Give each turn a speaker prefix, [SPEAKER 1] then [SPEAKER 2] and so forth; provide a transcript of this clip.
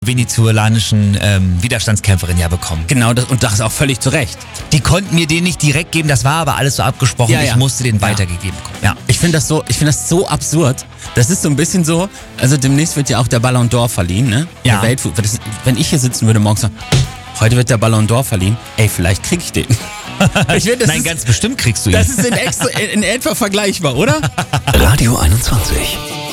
[SPEAKER 1] venezolanischen Widerstandskämpferin ja bekommen.
[SPEAKER 2] Genau, und das auch völlig zu Recht.
[SPEAKER 1] Die konnten mir den nicht direkt geben, das war aber alles so abgesprochen,
[SPEAKER 2] Ja, ja.
[SPEAKER 1] ich musste den weitergegeben bekommen. Ja.
[SPEAKER 2] Ich finde das so absurd. Das ist so ein bisschen so, also demnächst wird ja auch der Ballon d'Or verliehen, ne?
[SPEAKER 1] Ja.
[SPEAKER 2] Wenn ich hier sitzen würde morgens sagen, heute wird der Ballon d'Or verliehen, ey, vielleicht krieg ich den.
[SPEAKER 1] Nein, ganz bestimmt kriegst du ihn.
[SPEAKER 2] Das ist in etwa vergleichbar, oder?
[SPEAKER 3] Radio 21.